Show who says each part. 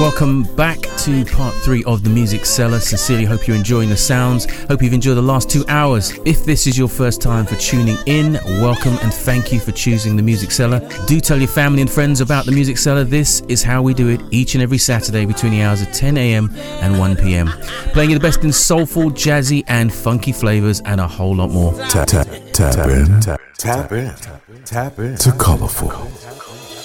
Speaker 1: Welcome back to part 3 of The Music Cellar. Sincerely hope you're enjoying the sounds. Hope you've enjoyed the last 2 hours. If this is your first time for tuning in, welcome and thank you for choosing The Music Cellar. Do tell your family and friends about The Music Cellar. This is how we do it each and every Saturday between the hours of 10 a.m. and 1 p.m. Playing you the best in soulful, jazzy and funky flavors and a whole lot more.
Speaker 2: Tap in to Colourful.